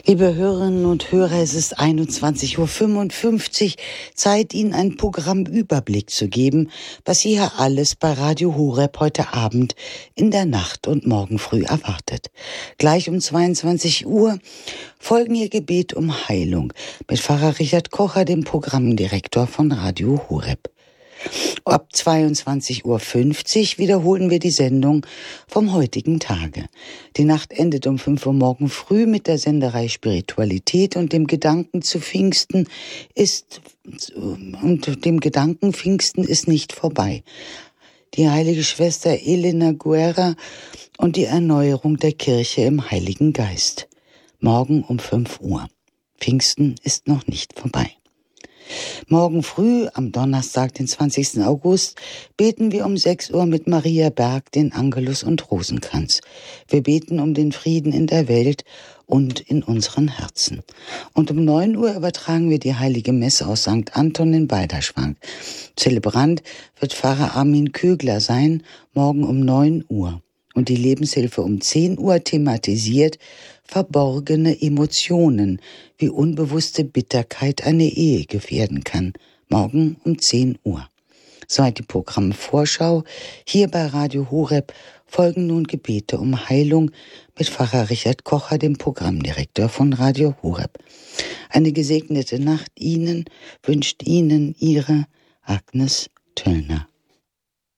Liebe Hörerinnen und Hörer, es ist 21:55 Uhr, Zeit, Ihnen einen Programmüberblick zu geben, was Sie hier alles bei Radio Horeb heute Abend, in der Nacht und morgen früh erwartet. Gleich um 22 Uhr folgen Ihr Gebet um Heilung mit Pfarrer Richard Kocher, dem Programmdirektor von Radio Horeb. Ab 22:50 Uhr wiederholen wir die Sendung vom heutigen Tage. Die Nacht endet um 5 Uhr morgen früh mit der Senderei Spiritualität und dem Gedanken Pfingsten ist nicht vorbei. Die heilige Schwester Elena Guerra und die Erneuerung der Kirche im Heiligen Geist. Morgen um 5 Uhr. Pfingsten ist noch nicht vorbei. Morgen früh, am Donnerstag, den 20. August, beten wir um 6 Uhr mit Maria Berg den Angelus und Rosenkranz. Wir beten um den Frieden in der Welt und in unseren Herzen. Und um 9 Uhr übertragen wir die Heilige Messe aus St. Anton in Balderschwang. Zelebrant wird Pfarrer Armin Kögler sein, morgen um 9 Uhr. Und die Lebenshilfe um 10 Uhr thematisiert verborgene Emotionen, wie unbewusste Bitterkeit eine Ehe gefährden kann. Morgen um 10 Uhr. Soweit die Programmvorschau. Hier bei Radio Horeb folgen nun Gebete um Heilung mit Pfarrer Richard Kocher, dem Programmdirektor von Radio Horeb. Eine gesegnete Nacht Ihnen wünscht Ihnen Ihre Agnes Töllner.